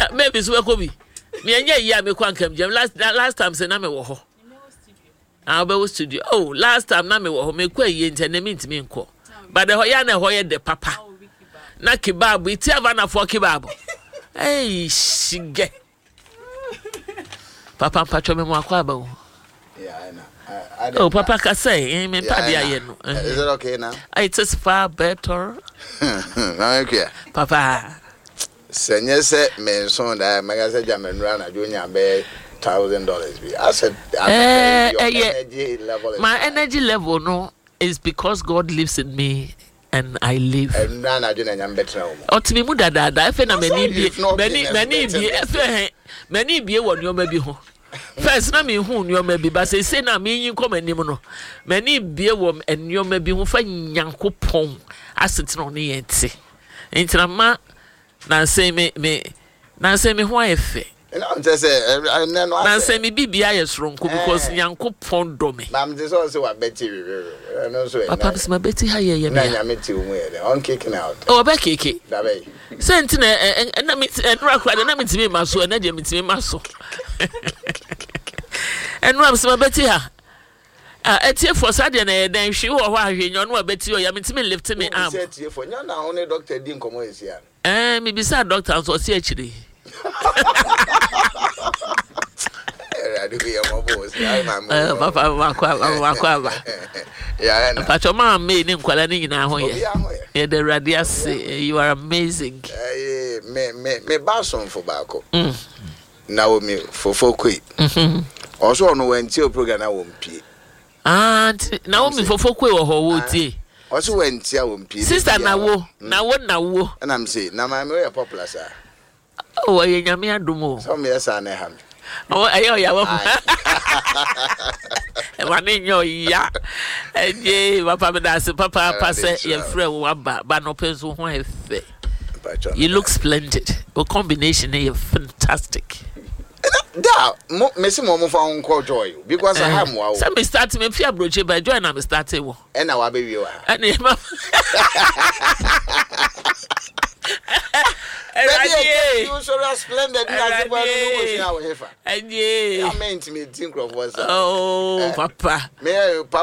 maybe so ko bi me anya yi me kwa nkam jam last time say na me wo ho I was studio. Oh, last time na me wo ho me kwa yi nte na me ntimi nko. But the hoya na hoya de papa. Na kebab iti ava na for kebab. Hey, shige. Papa mpacho me mo akwa ba wo. Yeah, I know. Oh, papa ka say, me pa dia ye no. Is it okay now? It is far better. Okay. Papa. Senye se me so da mega se jamenra na jonya be $1,000. I said, energy level. My energy level no is because God lives in me and I live. And now I am better. Otimi mu dada da efe na many be won yo mabi ho. First na me hu nyo mabi ba say na me yin kom anim no. Many be wom enyo mabi ho fa Nyankopon asetino ne yente. Entina ma na say me ho ayefe. And I'm just saying, I say me bibia yesronko because Nyankopon do me. I'm just also a Betty. Papa is my Betty haye ye me. Na met you on kicking out. Oh, be keke. Da be. Sentina na me enra kwa na me timi maso na de me timi maso. Enra me Betty ha. Etie for Saturday na den hwe wo ho ahwe nyo no Betty o ya me timi lift me arm. Etie for nya na only doctor din komo esia. Me bisa doctor so si akire. Papa makwa yeah, Pacho ma me ni nkwala ni nyina ho ye. Ye the radius you are amazing. Me bason for bako. Now me for koi. Also no wenti o program na wo mpie. Now me for koi wo ho wo tie. Also wenti a wo mpie. Sister na wo. And I'm say na my very popular sir. Oh, ye nyame adumo. Some yes and ham. Oh, ayo ya wo. Wani nyo ya. Eje papa me da se papa passe ye frɛ wo aba ba no penso ho efe. You look splendid. Your combination is fantastic. Da, me se mo fa unko joy because I have wow. So me start me fi abroche by joy na me start wo. E na wa be wi wa. Ani ma. You so splendid as the one who was here. And yeah, I meant me think of was. Oh, papa. Me